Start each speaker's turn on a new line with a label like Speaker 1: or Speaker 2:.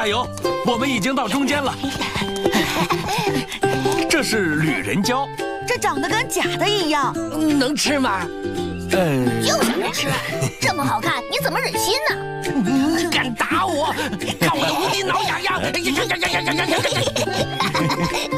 Speaker 1: 油！我们已经到中间了。这是旅人蕉，
Speaker 2: 这长得跟假的一样，
Speaker 3: 能吃吗？
Speaker 4: 就是能吃，这么好看，你怎么忍心呢？
Speaker 3: 敢打我，看我的无敌挠痒痒！